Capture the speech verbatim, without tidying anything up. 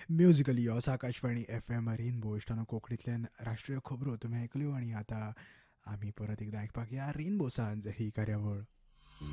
Musically यॉस Akashvani F M rainbow इश्टानो कोंकणींतल्यान राष्ट्रीय खबरो तुमी आयकल्यो आनी आतां आमी परत एकदां आयकपाक या रेनबो सांज ही कार्यावळ.